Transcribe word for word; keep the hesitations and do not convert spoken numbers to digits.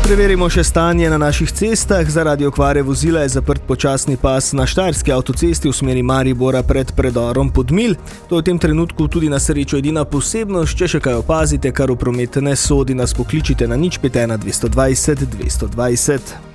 Preverimo še stanje na naših cestah. Zaradi okvare vozila je zaprt počasni pas na štajerski avtocesti v smeri Maribora pred predorom Podmilj. To je v tem trenutku tudi na srečo edina posebnost. Če še kaj opazite, kar v promet ne sodi, nas pokličite na nič pet ena dvesto dvajset dvesto dvajset.